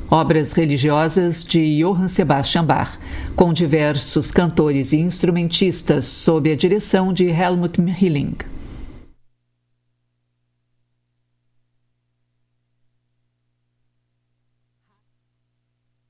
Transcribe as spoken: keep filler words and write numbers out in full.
obras religiosas de Johann Sebastian Bach, com diversos cantores e instrumentistas sob a direção de Helmut Hilling.